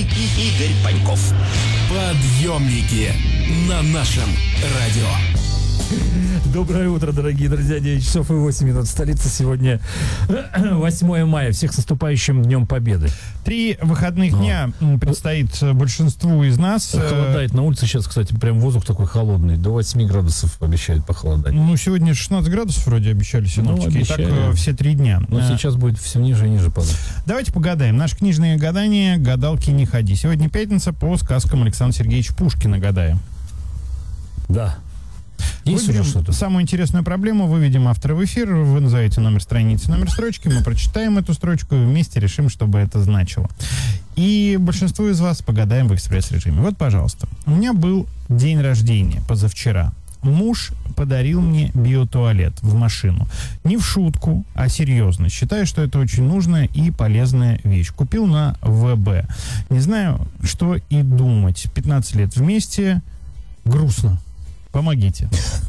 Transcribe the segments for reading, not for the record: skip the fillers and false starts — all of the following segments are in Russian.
Игорь Паньков. Подъемники на нашем радио. Доброе утро, дорогие друзья. 9 часов и 8 минут. Столица сегодня 8 мая. Всех с наступающим Днем Победы. 3 выходных дня предстоит большинству из нас. Холодает на улице сейчас, кстати, прям воздух такой холодный. До 8 градусов обещают похолодать. Ну, сегодня 16 градусов вроде обещали синоптики. И так все 3 дня. Но сейчас будет все ниже и ниже падать. Давайте погадаем. Наше книжное гадание «Гадалки не ходи». Сегодня пятница, по сказкам Александра Сергеевича Пушкина гадаем. Да. Есть уже что-то? Самую интересную проблему выведем автора в эфир. Вы назовете номер страницы, номер строчки. Мы прочитаем эту строчку и вместе решим, что бы это значило. И большинству из вас погадаем в экспресс-режиме. Вот, пожалуйста. У меня был день рождения позавчера. Муж подарил мне биотуалет в машину. Не в шутку, а серьезно. Считаю, что это очень нужная и полезная вещь. Купил на ВБ. Не знаю, что и думать. 15 лет вместе. Грустно. Помогите.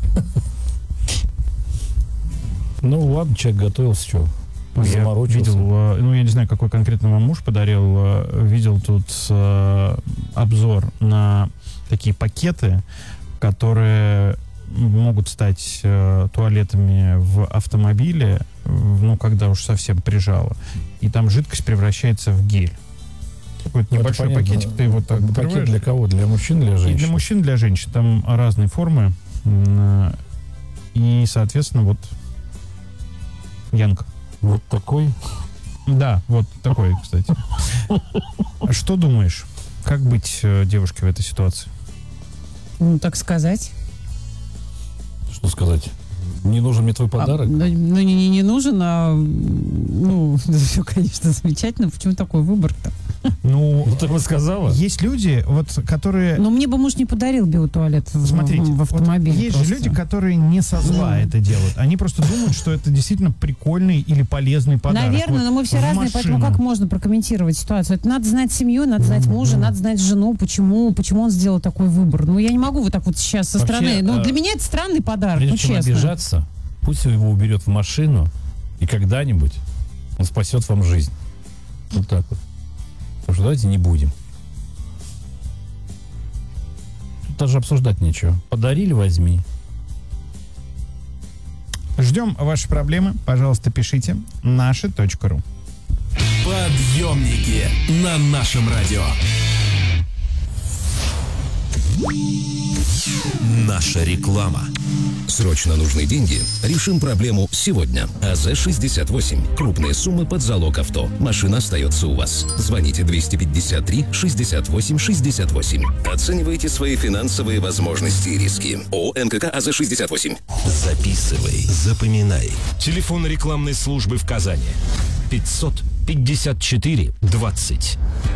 Ну ладно, человек готовился, что? Заморочился. Видел, я не знаю, какой конкретно вам муж подарил. Видел тут обзор на такие пакеты, которые могут стать туалетами в автомобиле, ну, когда уж совсем прижало. И там жидкость превращается в гель. Какой-то небольшой пакетик, ты его так пакет для кого? Для мужчин или для женщин? И для мужчин, для женщин. Там разные формы. И, соответственно, вот Янка. Вот такой? Да, вот такой, кстати. Что думаешь? Как быть девушке в этой ситуации? Ну, так сказать. Что сказать? Не нужен мне твой подарок? Не нужен, все, конечно, замечательно. Почему такой выбор-то? Ну, ты бы сказала. Есть люди, вот, которые... Но мне бы муж не подарил биотуалет в автомобиле. Вот есть же люди, которые не со зла это делают. Они просто думают, что это действительно прикольный или полезный подарок. Наверное, вот, но мы все разные, поэтому как можно прокомментировать ситуацию? Это надо знать семью, надо знать мужа, надо знать жену, почему он сделал такой выбор. Ну, я не могу вот так вот сейчас со стороны. Ну, для меня это странный подарок, прежде чем честно. Обижаться, пусть его уберет в машину, и когда-нибудь он спасет вам жизнь. Вот так вот. Потому что давайте не будем. Тут даже обсуждать нечего. Подарили, возьми. Ждем ваши проблемы. Пожалуйста, пишите наши.ру. Подъемники на нашем радио. Наша реклама. Срочно нужны деньги? Решим проблему сегодня. АЗ-68. Крупные суммы под залог авто. Машина остается у вас. Звоните 253-68-68. Оценивайте свои финансовые возможности и риски. ООО НКК АЗ-68. Записывай, запоминай. Телефон рекламной службы в Казани. 554 20.